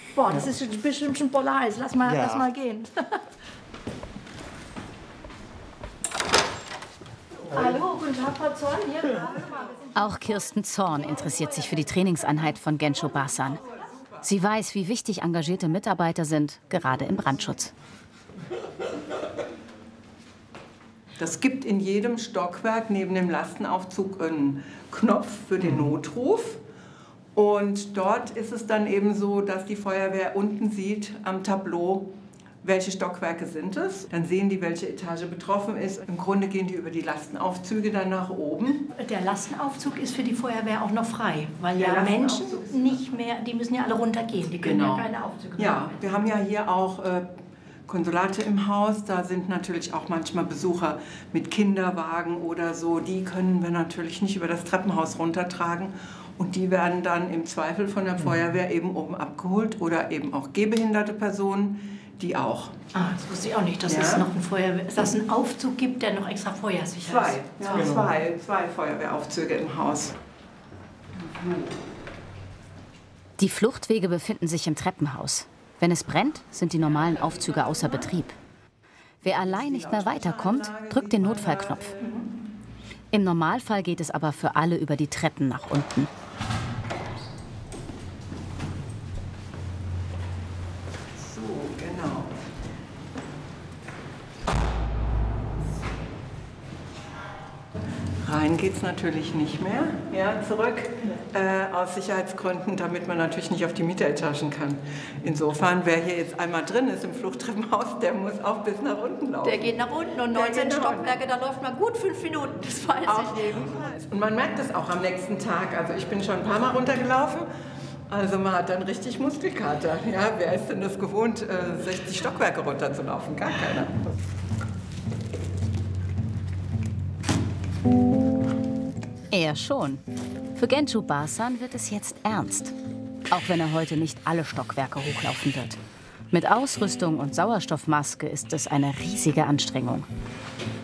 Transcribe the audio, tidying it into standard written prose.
Boah, das ist jetzt bestimmt schon voller Eis. Lass mal gehen. Hallo, guten Tag, Frau Zorn. Hier. Auch Kirsten Zorn interessiert sich für die Trainingseinheit von Genco Barsan. Sie weiß, wie wichtig engagierte Mitarbeiter sind, gerade im Brandschutz. Das gibt in jedem Stockwerk neben dem Lastenaufzug einen Knopf für den Notruf. Und dort ist es dann eben so, dass die Feuerwehr unten sieht am Tableau, welche Stockwerke sind es. Dann sehen die, welche Etage betroffen ist. Im Grunde gehen die über die Lastenaufzüge dann nach oben. Der Lastenaufzug ist für die Feuerwehr auch noch frei, weil ja Menschen nicht mehr, die müssen ja alle runtergehen, die können ja keine Aufzüge mehr. Ja, wir haben ja hier auch Konsulate im Haus. Da sind natürlich auch manchmal Besucher mit Kinderwagen oder so. Die können wir natürlich nicht über das Treppenhaus runtertragen. Und die werden dann im Zweifel von der Feuerwehr eben oben abgeholt oder eben auch gehbehinderte Personen, die auch. Ah, das wusste ich auch nicht, dass es noch einen Aufzug gibt, der noch extra feuersicher ist. Zwei Feuerwehraufzüge im Haus. Die Fluchtwege befinden sich im Treppenhaus. Wenn es brennt, sind die normalen Aufzüge außer Betrieb. Wer allein nicht mehr weiterkommt, drückt den Notfallknopf. Im Normalfall geht es aber für alle über die Treppen nach unten. So, genau. Rein geht es natürlich nicht mehr. Ja, zurück. Aus Sicherheitsgründen, damit man natürlich nicht auf die Mieteretagen kann. Insofern, wer hier jetzt einmal drin ist im Fluchttreppenhaus, der muss auch bis nach unten laufen. Der geht nach unten und 19 Stockwerke, da läuft man gut 5 Minuten, das weiß ich. Auf jeden Fall. Und man merkt es auch am nächsten Tag. Also ich bin schon ein paar Mal runtergelaufen. Also man hat dann richtig Muskelkater. Ja, wer ist denn das gewohnt, 60 Stockwerke runterzulaufen? Gar keiner. Er schon. Für Genco Barsan wird es jetzt ernst. Auch wenn er heute nicht alle Stockwerke hochlaufen wird. Mit Ausrüstung und Sauerstoffmaske ist es eine riesige Anstrengung.